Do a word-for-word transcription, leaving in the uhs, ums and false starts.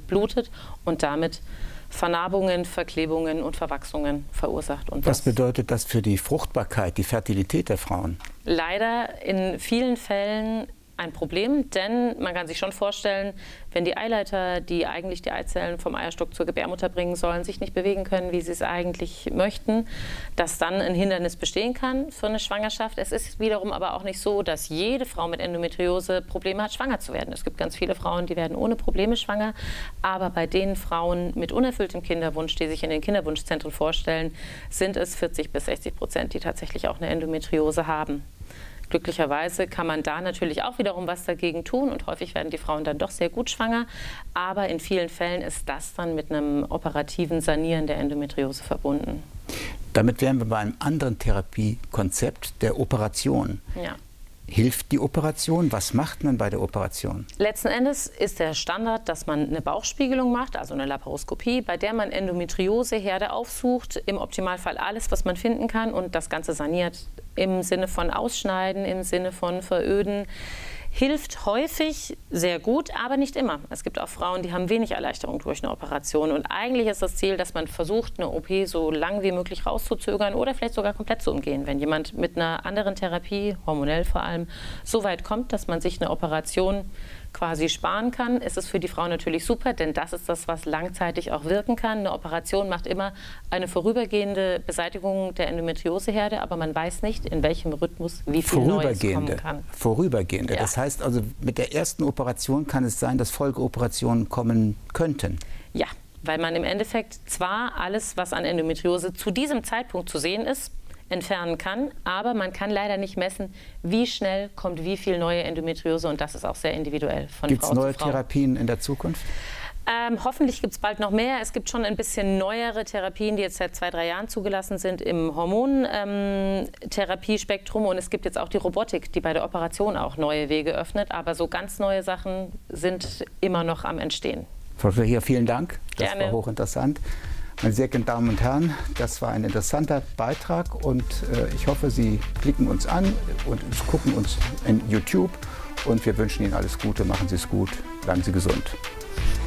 blutet und damit Vernarbungen, Verklebungen und Verwachsungen verursacht. Und Was bedeutet das für die Fruchtbarkeit, die Fertilität der Frauen? Leider in vielen Fällen ein Problem, denn man kann sich schon vorstellen, wenn die Eileiter, die eigentlich die Eizellen vom Eierstock zur Gebärmutter bringen sollen, sich nicht bewegen können, wie sie es eigentlich möchten, dass dann ein Hindernis bestehen kann für eine Schwangerschaft. Es ist wiederum aber auch nicht so, dass jede Frau mit Endometriose Probleme hat, schwanger zu werden. Es gibt ganz viele Frauen, die werden ohne Probleme schwanger, aber bei den Frauen mit unerfülltem Kinderwunsch, die sich in den Kinderwunschzentren vorstellen, sind es vierzig bis sechzig Prozent, die tatsächlich auch eine Endometriose haben. Glücklicherweise kann man da natürlich auch wiederum was dagegen tun und häufig werden die Frauen dann doch sehr gut schwanger. Aber in vielen Fällen ist das dann mit einem operativen Sanieren der Endometriose verbunden. Damit wären wir bei einem anderen Therapiekonzept, der Operation. Ja. Hilft die Operation? Was macht man bei der Operation? Letzten Endes ist der Standard, dass man eine Bauchspiegelung macht, also eine Laparoskopie, bei der man Endometrioseherde aufsucht, im Optimalfall alles, was man finden kann und das Ganze saniert. Im Sinne von Ausschneiden, im Sinne von Veröden. Hilft häufig sehr gut, aber nicht immer. Es gibt auch Frauen, die haben wenig Erleichterung durch eine Operation. Und eigentlich ist das Ziel, dass man versucht, eine O P so lang wie möglich rauszuzögern oder vielleicht sogar komplett zu umgehen. Wenn jemand mit einer anderen Therapie, hormonell vor allem, so weit kommt, dass man sich eine Operation quasi sparen kann, ist es für die Frau natürlich super, denn das ist das, was langzeitig auch wirken kann. Eine Operation macht immer eine vorübergehende Beseitigung der Endometrioseherde, aber man weiß nicht, in welchem Rhythmus wie viel Neues kommen kann. Vorübergehende. Ja. Das heißt also, mit der ersten Operation kann es sein, dass Folgeoperationen kommen könnten. Ja, weil man im Endeffekt zwar alles, was an Endometriose zu diesem Zeitpunkt zu sehen ist, entfernen kann, aber man kann leider nicht messen, wie schnell kommt wie viel neue Endometriose und das ist auch sehr individuell von Frau zu Frau. Gibt es neue Therapien in der Zukunft? Ähm, hoffentlich gibt es bald noch mehr. Es gibt schon ein bisschen neuere Therapien, die jetzt seit zwei, drei Jahren zugelassen sind im Hormontherapiespektrum ähm, und es gibt jetzt auch die Robotik, die bei der Operation auch neue Wege öffnet, aber so ganz neue Sachen sind immer noch am Entstehen. Frau Schleicher, vielen Dank. Das Gerne. war hochinteressant. Meine sehr geehrten Damen und Herren, das war ein interessanter Beitrag und äh, ich hoffe, Sie klicken uns an und gucken uns in YouTube und wir wünschen Ihnen alles Gute, machen Sie es gut, bleiben Sie gesund.